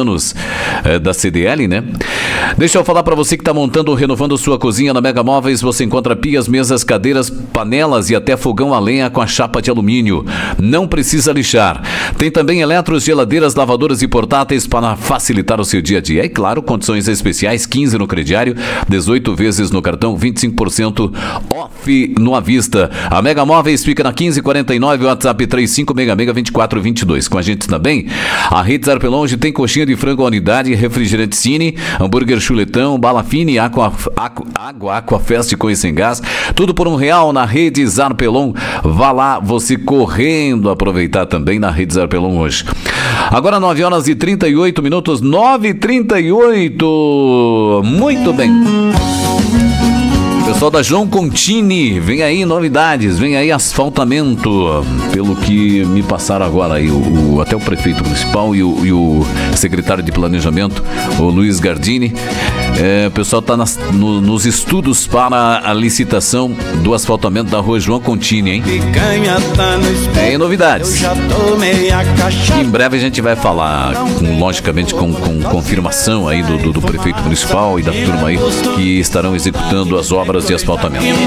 anos da CDL, né? Deixa eu falar para você que está montando ou renovando sua cozinha na Mega Móveis. Você encontra pias, mesas, cadeiras, panelas e até fogão a lenha com a chapa de alumínio. Não precisa lixar. Tem também eletros, geladeiras, lavadoras e portáteis para facilitar o seu dia a dia. E claro, condições especiais, 15 no crediário, 18 vezes no cartão, 25% off no à vista. A Mega Móveis fica na 1549, WhatsApp 3566-2422. Com a gente também, a Rede Arpelonge tem coxinha de frango à unidade, refrigerante Cine, hambúrguer chuletão, bala fine, água Fest com e sem gás, tudo por R$1 na Rede Zarpelon. Vá lá, você correndo aproveitar também na Rede Zarpelon hoje. Agora 9h38, 9h38. Muito bem. Pessoal da João Contini, vem aí novidades, vem aí asfaltamento, pelo que me passaram agora aí, até o prefeito municipal e o secretário de planejamento, o Luiz Gardini. O pessoal está nos estudos para a licitação do asfaltamento da rua João Contini, hein? Tem novidades. Em breve a gente vai falar, logicamente com confirmação aí do prefeito municipal e da turma aí que estarão executando as obras de asfaltamento.